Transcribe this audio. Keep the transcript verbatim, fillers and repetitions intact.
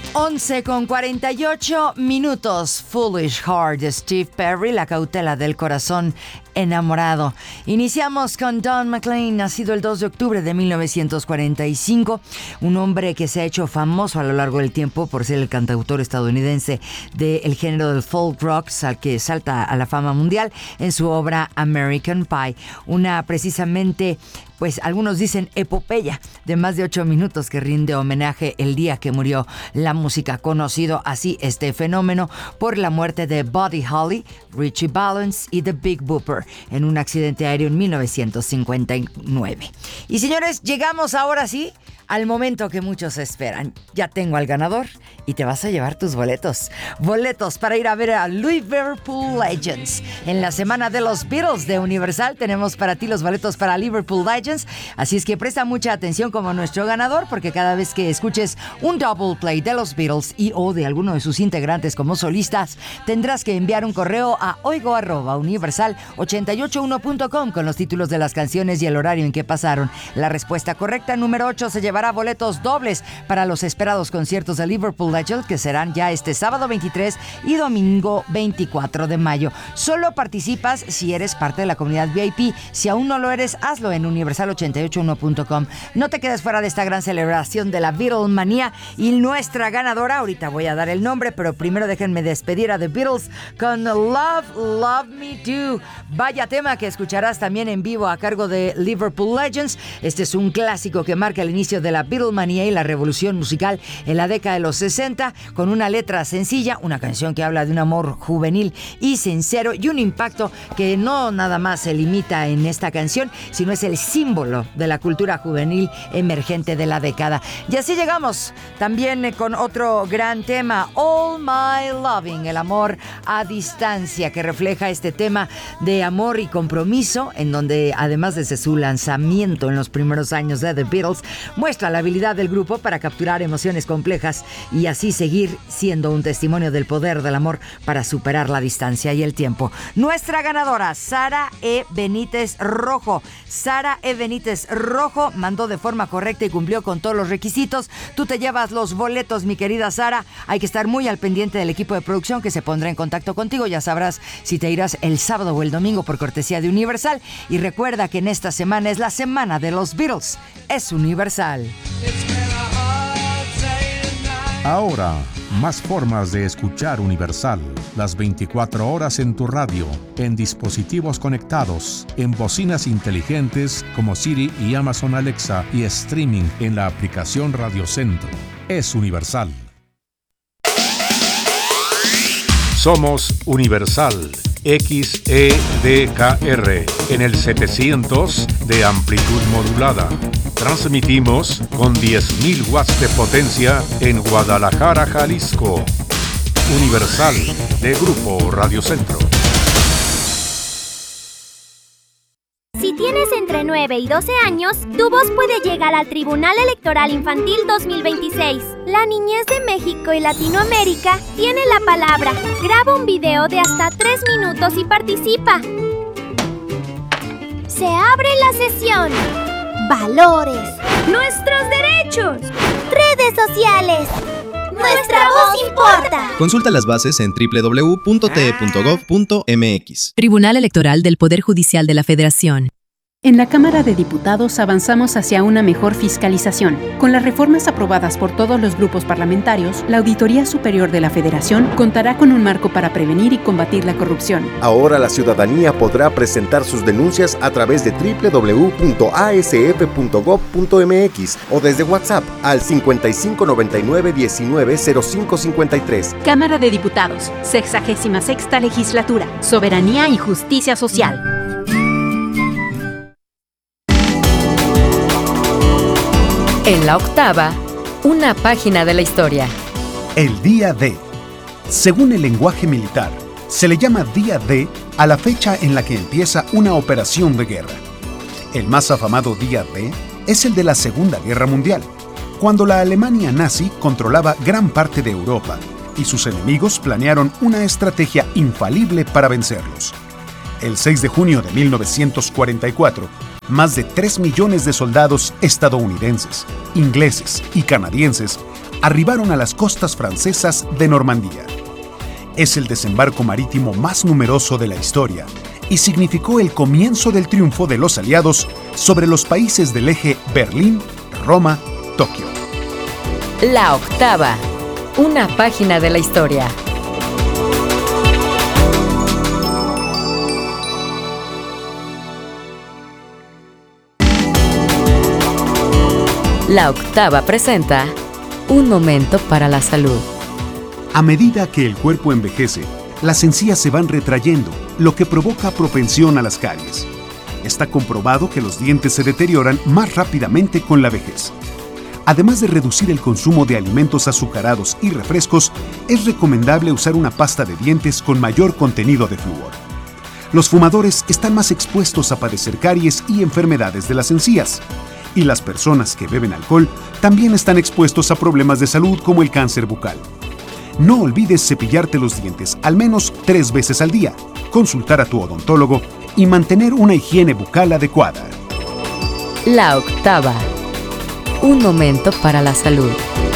once con cuarenta y ocho minutos. Foolish Heart de Steve Perry, la cautela del corazón enamorado. Iniciamos con Don McLean, nacido el dos de octubre de mil novecientos cuarenta y cinco, un hombre que se ha hecho famoso a lo largo del tiempo por ser el cantautor estadounidense del género del folk rock, al que salta a la fama mundial en su obra American Pie, una precisamente, pues algunos dicen epopeya de más de ocho minutos que rinde homenaje el día que murió la música, conocido así este fenómeno por la muerte de Buddy Holly, Ritchie Valens y The Big Bopper en un accidente aéreo en mil novecientos cincuenta y nueve. Y señores, llegamos ahora sí al momento que muchos esperan. Ya tengo al ganador y te vas a llevar tus boletos. Boletos para ir a ver a Liverpool Legends. En la semana de los Beatles de Universal tenemos para ti los boletos para Liverpool Legends. Así es que presta mucha atención como nuestro ganador, porque cada vez que escuches un double play de los Beatles y o de alguno de sus integrantes como solistas, tendrás que enviar un correo a oigo arroba universal ochenta y ocho uno punto com con los títulos de las canciones y el horario en que pasaron. La respuesta correcta, número ocho, se llevará boletos dobles para los esperados conciertos de Liverpool Legends, que serán ya este sábado veintitrés y domingo veinticuatro de mayo. Solo participas si eres parte de la comunidad V I P. Si aún no lo eres, hazlo en universal ochenta y ocho uno punto com. No te quedes fuera de esta gran celebración de la Beatlemanía. Y nuestra ganadora, ahorita voy a dar el nombre, pero primero déjenme despedir a The Beatles con Love, Love Me Do. Vaya tema que escucharás también en vivo a cargo de Liverpool Legends. Este es un clásico que marca el inicio de la Beatlemanía y la revolución musical en la década de los sesenta, con una letra sencilla, una canción que habla de un amor juvenil y sincero y un impacto que no nada más se limita en esta canción, sino es el símbolo de la cultura juvenil emergente de la década. Y así llegamos también con otro gran tema, All My Loving, el amor a distancia, que refleja este tema de amor y compromiso, en donde además desde su lanzamiento en los primeros años de The Beatles, muestra la habilidad del grupo para capturar emociones complejas y así seguir siendo un testimonio del poder del amor para superar la distancia y el tiempo. Nuestra ganadora, Sara E. Benítez Rojo. Sara E. Benítez Rojo mandó de forma correcta y cumplió con todos los requisitos. Tú te llevas los boletos, mi querida Sara. Hay que estar muy al pendiente del equipo de producción que se pondrá en contacto contigo. Ya sabrás si te irás el sábado o el domingo por cortesía de Universal. Y recuerda que en esta semana es la semana de los Beatles. Es Universal. Ahora, más formas de escuchar Universal. Las veinticuatro horas en tu radio, en dispositivos conectados, en bocinas inteligentes como Siri y Amazon Alexa y streaming en la aplicación Radio Centro. Es Universal. Somos Universal X E D K R en el setecientos de amplitud modulada. Transmitimos con diez mil watts de potencia en Guadalajara, Jalisco. Universal, de Grupo Radio Centro. Si tienes entre nueve y doce años, tu voz puede llegar al Tribunal Electoral Infantil dos mil veintiséis. La niñez de México y Latinoamérica tiene la palabra. Graba un video de hasta tres minutos y participa. Se abre la sesión. Valores. Nuestros derechos. Redes sociales. Nuestra voz importa. Consulta las bases en doble u doble u doble u punto t e punto gov punto m x. Tribunal Electoral del Poder Judicial de la Federación. En la Cámara de Diputados avanzamos hacia una mejor fiscalización. Con las reformas aprobadas por todos los grupos parlamentarios, la Auditoría Superior de la Federación contará con un marco para prevenir y combatir la corrupción. Ahora la ciudadanía podrá presentar sus denuncias a través de doble u doble u doble u punto a s f punto gov punto m x o desde WhatsApp al cincuenta y cinco noventa y nueve diecinueve cero cinco cincuenta y tres. Cámara de Diputados, sexagésima sexta Legislatura, Soberanía y Justicia Social. En la octava, una página de la historia. El día D. Según el lenguaje militar, se le llama día D a la fecha en la que empieza una operación de guerra. El más afamado día D es el de la Segunda Guerra Mundial, cuando la Alemania nazi controlaba gran parte de Europa y sus enemigos planearon una estrategia infalible para vencerlos. El seis de junio de mil novecientos cuarenta y cuatro, más de tres millones de soldados estadounidenses, ingleses y canadienses arribaron a las costas francesas de Normandía. Es el desembarco marítimo más numeroso de la historia y significó el comienzo del triunfo de los aliados sobre los países del eje Berlín, Roma, Tokio. La octava. Una página de la historia. La octava presenta Un momento para la salud. A medida que el cuerpo envejece, las encías se van retrayendo, lo que provoca propensión a las caries. Está comprobado que los dientes se deterioran más rápidamente con la vejez. Además de reducir el consumo de alimentos azucarados y refrescos, es recomendable usar una pasta de dientes con mayor contenido de flúor. Los fumadores están más expuestos a padecer caries y enfermedades de las encías. Y las personas que beben alcohol también están expuestos a problemas de salud como el cáncer bucal. No olvides cepillarte los dientes al menos tres veces al día, consultar a tu odontólogo y mantener una higiene bucal adecuada. La octava. Un momento para la salud.